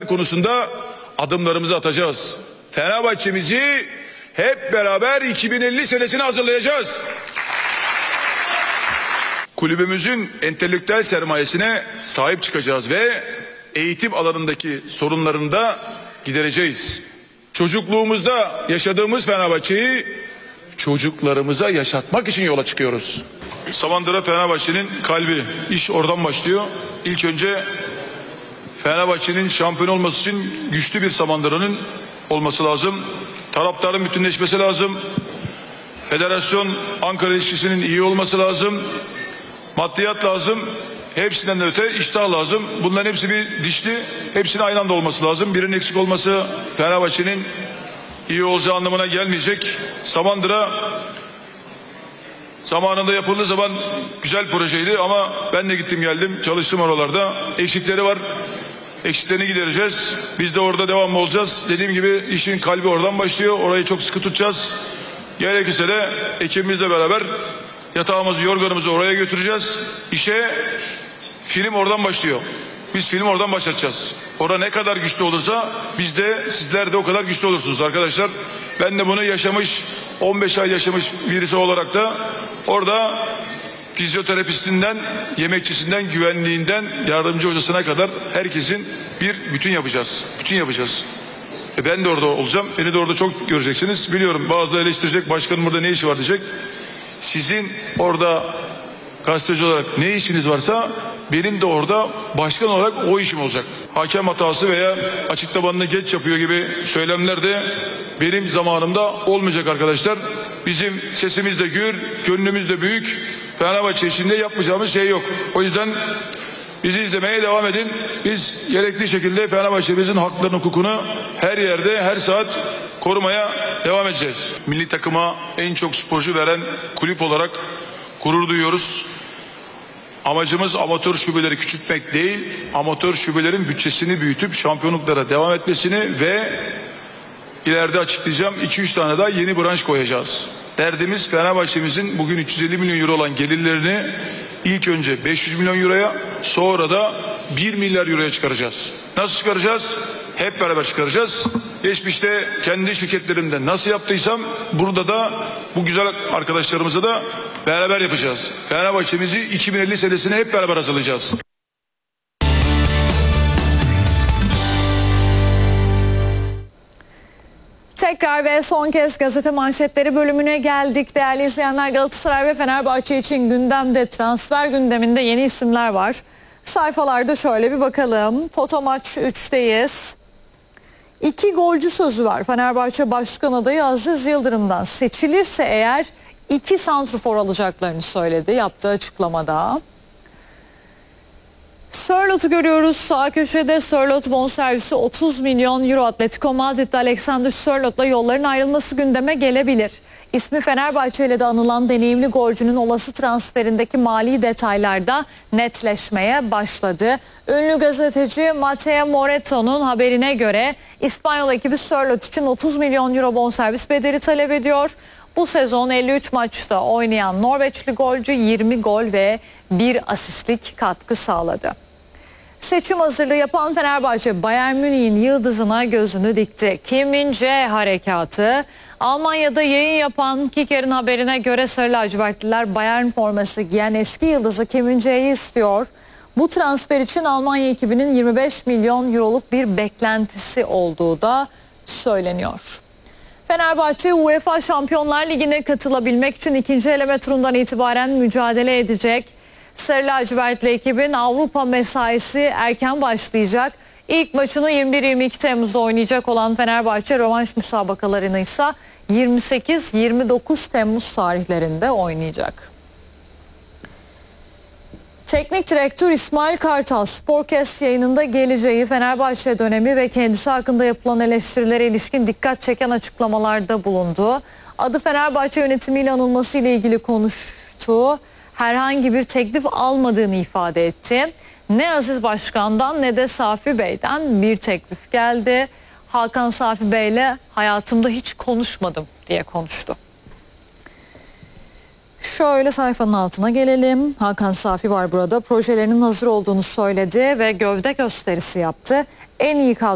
konusunda adımlarımızı atacağız. Fenerbahçe'mizi hep beraber 2050 senesine hazırlayacağız. Kulübümüzün entelektüel sermayesine sahip çıkacağız ve eğitim alanındaki sorunlarını da gidereceğiz. Çocukluğumuzda yaşadığımız Fenerbahçe'yi çocuklarımıza yaşatmak için yola çıkıyoruz. Samandıra Fenerbahçe'nin kalbi. İş oradan başlıyor. İlk önce Fenerbahçe'nin şampiyon olması için güçlü bir Samandıra'nın olması lazım. Taraftarın bütünleşmesi lazım. Federasyon Ankara ilişkisinin iyi olması lazım. Maddiyat lazım. Hepsinden de öte iştah lazım. Bunların hepsi bir dişli. Hepsinin aynı anda olması lazım. Birinin eksik olması Fenerbahçe'nin iyi olacağı anlamına gelmeyecek. Samandıra zamanında yapıldığı zaman güzel projeydi ama ben de gittim geldim. Çalıştım oralarda. Eksikleri var. Eksiklerini gidereceğiz. Biz de orada devamlı olacağız. Dediğim gibi işin kalbi oradan başlıyor. Orayı çok sıkı tutacağız. Gerekirse de ekibimizle beraber yatağımızı, yorganımızı oraya götüreceğiz. İşe film oradan başlıyor. Biz film oradan başlatacağız. Orada ne kadar güçlü olursa biz de, sizler de o kadar güçlü olursunuz arkadaşlar. Ben de bunu yaşamış, 15 ay yaşamış birisi olarak da orada fizyoterapistinden, yemekçisinden, güvenliğinden, yardımcı hocasına kadar herkesin bir bütün yapacağız. Bütün yapacağız. Ben de orada olacağım. Beni de orada çok göreceksiniz. Biliyorum bazıları eleştirecek, başkanın burada ne işi var diyecek. Sizin orada gazeteci olarak ne işiniz varsa benim de orada başkan olarak o işim olacak. Hakem hatası veya açıklamalarını geç yapıyor gibi söylemler de benim zamanımda olmayacak arkadaşlar. Bizim sesimiz de gür, gönlümüz de büyük. Fenerbahçe içinde yapmayacağımız şey yok. O yüzden bizi izlemeye devam edin. Biz gerekli şekilde Fenerbahçe'mizin haklarını, hukukunu her yerde, her saat korumaya devam edeceğiz. Milli takıma en çok sporcu veren kulüp olarak gurur duyuyoruz. Amacımız amatör şubeleri küçültmek değil, amatör şubelerin bütçesini büyütüp şampiyonluklara devam etmesini ve ileride açıklayacağım 2-3 tane daha yeni branş koyacağız. Derdimiz Fenerbahçe'mizin bugün 350 milyon euro olan gelirlerini ilk önce 500 milyon euroya, sonra da 1 milyar euroya çıkaracağız. Nasıl çıkaracağız? Hep beraber çıkaracağız. Geçmişte kendi şirketlerimde nasıl yaptıysam burada da bu güzel arkadaşlarımızla da beraber yapacağız. Fenerbahçe'mizi 2050 senesine hep beraber hazırlayacağız. Tekrar ve son kez gazete manşetleri bölümüne geldik. Değerli izleyenler, Galatasaray ve Fenerbahçe için gündemde, transfer gündeminde yeni isimler var. Sayfalarda şöyle bir bakalım. Fotomaç 3'teyiz. 2 golcü sözü var. Fenerbahçe Başkan adayı Aziz Yıldırım'dan. Seçilirse eğer 2 santrfor alacaklarını söyledi yaptığı açıklamada. Sörlot'u görüyoruz sağ köşede. Sörlot bonservisi 30 milyon euro. Atletico Madrid'de Alexander Sörlot'la yolların ayrılması gündeme gelebilir. İsmi Fenerbahçe ile de anılan deneyimli golcünün olası transferindeki mali detaylarda netleşmeye başladı. Ünlü gazeteci Mateo Moreto'nun haberine göre İspanyol ekibi Sörlot için 30 milyon euro bonservis bedeli talep ediyor. Bu sezon 53 maçta oynayan Norveçli golcü 20 gol ve 1 asistlik katkı sağladı. Seçim hazırlığı yapan Fenerbahçe Bayern Münih'in yıldızına gözünü dikti. Kim Min-jae harekatı. Almanya'da yayın yapan Kiker'in haberine göre Sarı lacivertliler Bayern forması giyen eski yıldızı Kim Min-jae'yi istiyor. Bu transfer için Almanya ekibinin 25 milyon euroluk bir beklentisi olduğu da söyleniyor. Fenerbahçe UEFA Şampiyonlar Ligi'ne katılabilmek için ikinci eleme turundan itibaren mücadele edecek. Sarı lacivertli ekibin Avrupa mesaisi erken başlayacak. İlk maçını 21-22 Temmuz'da oynayacak olan Fenerbahçe rövanş müsabakalarını ise 28-29 Temmuz tarihlerinde oynayacak. Teknik direktör İsmail Kartal Sporcast yayınında geleceği, Fenerbahçe dönemi ve kendisi hakkında yapılan eleştirilere ilişkin dikkat çeken açıklamalarda bulundu. Adı Fenerbahçe yönetimiyle anılması ile ilgili konuştu. Herhangi bir teklif almadığını ifade etti. Ne Aziz Başkan'dan ne de Safi Bey'den bir teklif geldi. Hakan Safi Bey'le hayatımda hiç konuşmadım diye konuştu. Şöyle sayfanın altına gelelim. Hakan Safi var burada. Projelerinin hazır olduğunu söyledi ve gövde gösterisi yaptı. En iyi kadro